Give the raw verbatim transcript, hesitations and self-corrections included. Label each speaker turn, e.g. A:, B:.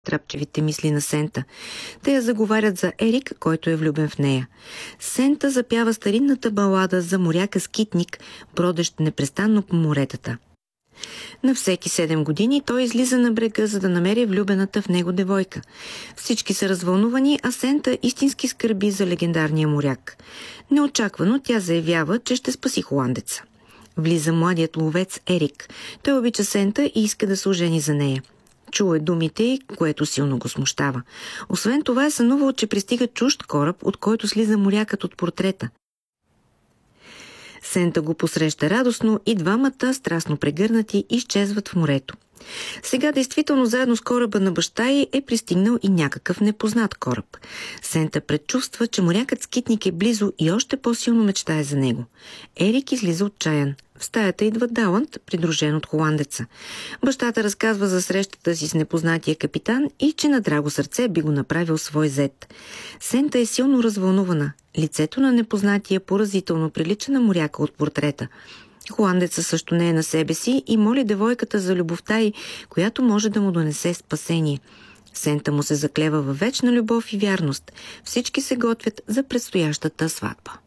A: трапчевите мисли на Сента. Те я заговарят за Ерик, който е влюбен в нея. Сента запява старинната балада за моряка скитник, бродещ непрестанно по моретата. На всеки седем години той излиза на брега, за да намери влюбената в него девойка. Всички са развълнувани, а Сента истински скърби за легендарния моряк. Неочаквано тя заявява, че ще спаси холандеца. Влиза младият ловец Ерик. Той обича Сента и иска да се ожени за нея. Чул е думите й, което силно го смущава. Освен това е сънувал, че пристига чужд кораб, от който слиза морякът от портрета. Сента го посреща радостно и двамата, страстно прегърнати, изчезват в морето. Сега действително заедно с кораба на баща й е пристигнал и някакъв непознат кораб. Сента предчувства, че морякът скитник е близо и още по-силно мечтае за него. Ерик излиза отчаян. В стаята идва Даланд, придружен от холандеца. Бащата разказва за срещата си с непознатия капитан и че на драго сърце би го направил свой зет. Сента е силно развълнувана. Лицето на непознатия поразително прилича на моряка от портрета. Холандеца също не е на себе си и моли девойката за любовта й, която може да му донесе спасение. Сента му се заклева във вечна любов и вярност. Всички се готвят за предстоящата сватба.